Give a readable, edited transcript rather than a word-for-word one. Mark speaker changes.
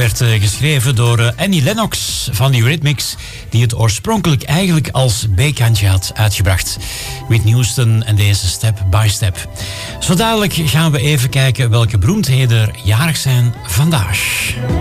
Speaker 1: werd geschreven door Annie Lennox van The Eurythmics, die het oorspronkelijk eigenlijk als B-kantje had uitgebracht. Whitney Houston en deze Step by Step. Zo dadelijk gaan we even kijken welke beroemdheden er jarig zijn vandaag.